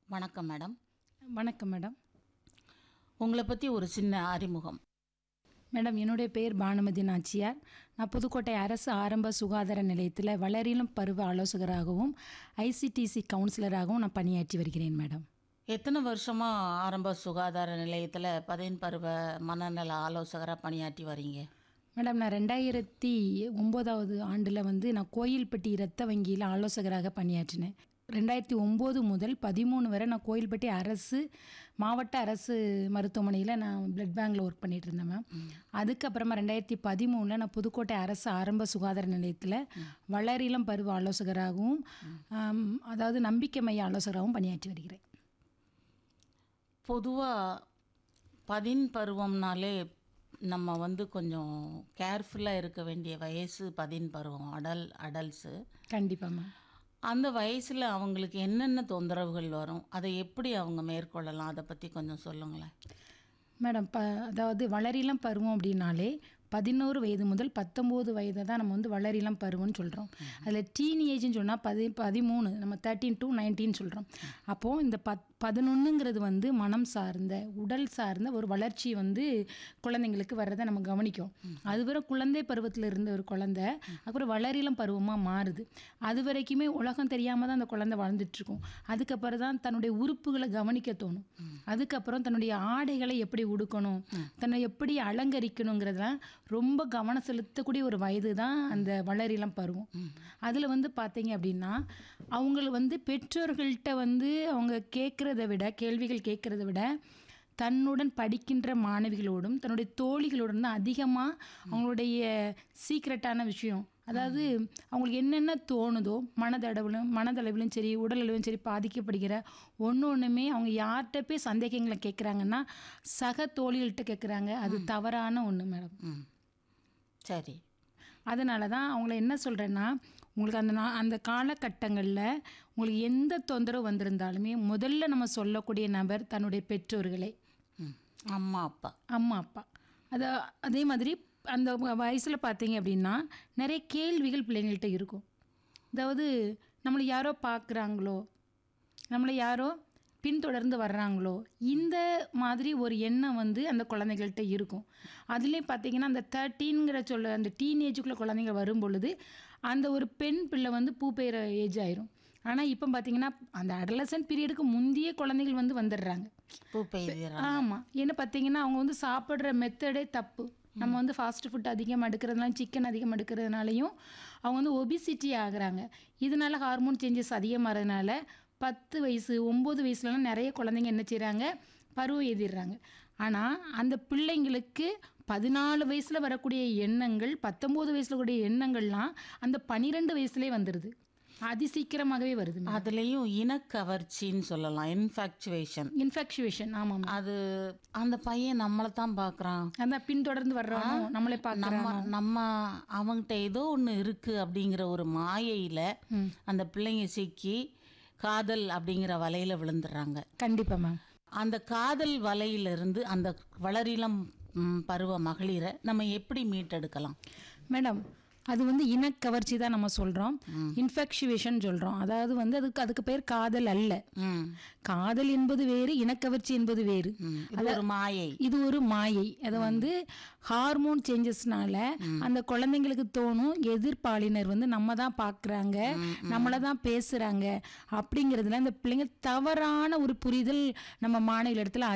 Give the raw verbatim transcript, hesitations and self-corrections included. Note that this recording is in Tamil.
வணக்கம் மேடம். வணக்கம் மேடம். உங்களை பற்றி ஒரு சின்ன அறிமுகம். மேடம், என்னுடைய பேர் பானுமதி நாச்சியார். நான் புதுக்கோட்டை அரசு ஆரம்ப சுகாதார நிலையத்தில் வளரிளம் பருவ ஆலோசகராகவும் ஐசிடிசி கவுன்சிலராகவும் நான் பணியாற்றி வருகிறேன் மேடம். எத்தனை வருஷமாக ஆரம்ப சுகாதார நிலையத்தில் பதின் பருவ மனநல ஆலோசகராக பணியாற்றி வரீங்க? மேடம், நான் ரெண்டாயிரத்தி ஒம்போதாவது ஆண்டில் வந்து நான் கோயில்பட்டி இரத்த வங்கியில் ஆலோசகராக பணியாற்றினேன். ரெண்டாயிரத்தி ஒம்பது முதல் பதிமூணு வரை நான் கோயில்பட்டி அரசு மாவட்ட அரசு மருத்துவமனையில் நான் பிளட் பேங்கில் ஒர்க் பண்ணிகிட்டு இருந்தேன் மேம். அதுக்கப்புறமா ரெண்டாயிரத்தி பதிமூணில் நான் புதுக்கோட்டை அரசு ஆரம்ப சுகாதார நிலையத்தில் வளரிளம் பருவ ஆலோசகராகவும் அதாவது நம்பிக்கை மைய ஆலோசகராகவும் பணியாற்றி வருகிறேன். பொதுவாக பதின் பருவம்னாலே நம்ம வந்து கொஞ்சம் கேர்ஃபுல்லாக இருக்க வேண்டிய வயசு பதின் பருவம், அடல் அடல்ஸு. கண்டிப்பாக மேம். அந்த வயசில் அவங்களுக்கு என்னென்ன தொந்தரவுகள் வரும், அதை எப்படி அவங்க மேற்கொள்ளலாம், அதை பற்றி கொஞ்சம் சொல்லுங்களேன் மேடம். ப அதாவது வளரிளம் பருவம் அப்படின்னாலே பதினோரு வயது முதல் பத்தொம்போது வயதை தான் நம்ம வந்து வளரிளம் பருவம்னு சொல்கிறோம். அதில் டீன் ஏஜ்னு சொன்னால் பதி பதிமூணு நம்ம தேர்ட்டீன் டு நைன்டீன் சொல்கிறோம். அப்போது இந்த பத் பதினொன்றுங்கிறது வந்து மனம் சார்ந்த உடல் சார்ந்த ஒரு வளர்ச்சி வந்து குழந்தைங்களுக்கு வர்றதை நம்ம கவனிக்கும். அதுவரை குழந்தை பருவத்தில் இருந்த ஒரு குழந்தை அப்புறம் வளரிளம் பருவமாக மாறுது. அது வரைக்குமே உலகம் தெரியாமல் தான் அந்த குழந்தை வளர்ந்துட்டுருக்கும். அதுக்கப்புறம் தான் தன்னுடைய உறுப்புகளை கவனிக்க தோணும். அதுக்கப்புறம் தன்னுடைய ஆடைகளை எப்படி உடுக்கணும், தன்னை எப்படி அலங்கரிக்கணுங்கிறதுலாம் ரொம்ப கவனம் செலுத்தக்கூடிய ஒரு வயது தான் அந்த வளரிளம் பருவம். அதில் வந்து பார்த்தீங்க அப்படின்னா அவங்கள வந்து பெற்றோர்கள்ட்ட வந்து அவங்க கேட்குறத விட கேள்விகள் கேட்குறத விட தன்னுடன் படிக்கின்ற மாணவிகளோடும் தன்னுடைய தோழிகளோடும் தான் அதிகமாக அவங்களுடைய சீக்ரெட்டான விஷயம், அதாவது அவங்களுக்கு என்னென்ன தோணுதோ மனதளவிலும் மனதளவிலும் சரி உடலளவிலும் சரி பாதிக்கப்படுகிற ஒன்று ஒன்றுமே அவங்க யார்கிட்ட போய் சந்தேகங்களை கேட்குறாங்கன்னா சக தோழிகள்கிட்ட கேட்குறாங்க. அது தவறான ஒன்று மேடம். சரி. அதனால தான் அவங்கள என்ன சொல்கிறேன்னா, உங்களுக்கு அந்த நான் அந்த காலகட்டங்களில் உங்களுக்கு எந்த தொந்தரவு வந்திருந்தாலுமே முதல்ல நம்ம சொல்லக்கூடிய நபர் தன்னுடைய பெற்றோர்களே, அம்மா அப்பா அம்மா அப்பா. அதை அதே மாதிரி அந்த வயசில் பார்த்தீங்க அப்படின்னா நிறைய கேள்விகள் பிள்ளைங்கள்ட்ட இருக்கும். அதாவது நம்மளை யாரோ பார்க்குறாங்களோ, நம்மளை யாரோ பின்தொடர்ந்து வர்றாங்களோ, இந்த மாதிரி ஒரு எண்ணம் வந்து அந்த குழந்தைகள்கிட்ட இருக்கும். அதுலேயும் பார்த்தீங்கன்னா அந்த தேர்ட்டீன்கிற சொல்ல அந்த டீனேஜுக்குள்ளே குழந்தைங்க வரும் பொழுது அந்த ஒரு பெண் பிள்ளை வந்து பூ பெய்கிற ஏஜ் ஆயிரும். ஆனால் இப்போ பார்த்தீங்கன்னா அந்த அடலசன்ட் பீரியடுக்கு முந்தைய குழந்தைகள் வந்து வந்துடுறாங்க பூ பெய்கிறாங்க. ஆமாம். ஏன்னா பார்த்தீங்கன்னா அவங்க வந்து சாப்பிட்ற மெத்தடே தப்பு. நம்ம வந்து ஃபாஸ்ட் ஃபுட் அதிகமாக எடுக்கிறதுனால, சிக்கன் அதிகமாக எடுக்கிறதுனாலையும் அவங்க வந்து ஒபிசிட்டி ஆகுறாங்க. இதனால ஹார்மோன் சேஞ்சஸ் அதிகமாகிறதுனால பத்து வயசு ஒம்பது வயசுலலாம் நிறைய குழந்தைங்க என்ன செய்கிறாங்க, பருவம் எதிர்றாங்க. ஆனால் அந்த பிள்ளைங்களுக்கு பதினாலு வயசில் வரக்கூடிய எண்ணங்கள் பத்தொம்போது வயசில் கூடிய எண்ணங்கள்லாம் அந்த பன்னிரெண்டு வயசுலேயே வந்துடுது. அதி சீக்கிரமாகவே வருது. அதுலேயும் இனக்கவர்ச்சின்னு சொல்லலாம், இன்ஃபாக்சுவேஷன். இன்ஃபாக்சுவேஷன் ஆமாம். அது அந்த பையன் நம்மளை தான் பார்க்குறான், அந்த பின்தொடர்ந்து வர்றோம், நம்மளே பார்க்குறோம், நம்ம நம்ம அவங்ககிட்ட ஏதோ ஒன்று இருக்குது அப்படிங்கிற ஒரு மாயையில் அந்த பிள்ளைங்க சிக்கி காதல் அப்படிங்கிற வலையில் விழுந்துடுறாங்க. கண்டிப்பாக மேம். அந்த காதல் வலையிலிருந்து அந்த வளரிளம் பருவ மகளிரை நம்ம எப்படி மீட்டெடுக்கலாம் மேடம்? அது வந்து இனக்கவர்ச்சி தான் நம்ம சொல்கிறோம், இன்ஃபெக்சுவேஷன் சொல்கிறோம். அதாவது வந்து அதுக்கு அதுக்கு பேர் காதல் அல்ல. காதல் என்பது வேறு, இனக்கவர்ச்சி என்பது வேறு. அது ஒரு மாயை. இது ஒரு மாயை. அதை வந்து ஹார்மோன் சேஞ்சஸ்னால அந்த குழந்தைங்களுக்கு தோணும் எதிர்பாலினர் வந்து நம்ம தான் பார்க்குறாங்க, நம்மளை தான் பேசுகிறாங்க அப்படிங்கிறதுல இந்த பிள்ளைங்க தவறான ஒரு புரிதல் நம்ம மாணவிகள் இடத்துல